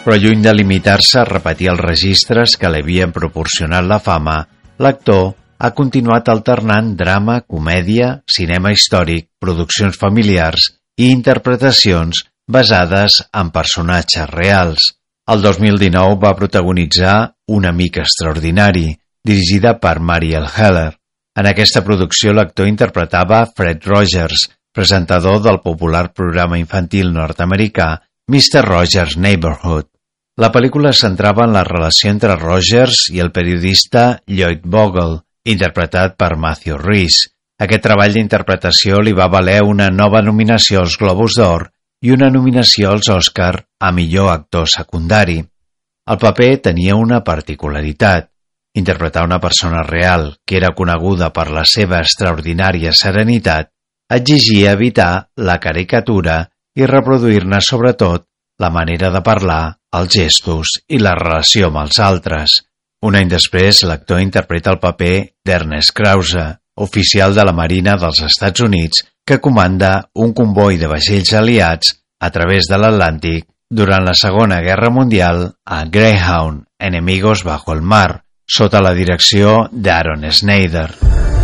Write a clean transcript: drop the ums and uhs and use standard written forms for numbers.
Però lluny de limitar-se a repetir els registres que li havien proporcionat la fama, l'actor ha continuat alternant drama, comèdia, cinema històric, produccions familiars i interpretacions basades en personatges reals. El 2019 va protagonitzar Un amic extraordinari, dirigida per Mariel Heller. En aquesta producció l'actor interpretava Fred Rogers, presentador del popular programa infantil nord-americà Mr. Rogers' Neighborhood. La pel·lícula es centrava en la relació entre Rogers i el periodista Lloyd Bogle, interpretat per Matthew Rhys. Aquest treball d'interpretació li va valer una nova nominació als Globus d'Or i una nominació als Oscar a millor actor secundari. El paper tenia una particularitat: interpretar una persona real que era coneguda per la seva extraordinària serenitat exigia evitar la caricatura i reproduir-ne sobretot la manera de parlar, els gestos i la relació amb els altres. Un any després, l'actor interpreta el paper d'Ernest Krause, oficial de la Marina dels Estats Units que comanda un comboi de vaixells aliats a través de l'Atlàntic durant la Segona Guerra Mundial a Greyhound, Enemigos bajo el mar, sota la direcció d'Aaron Snyder.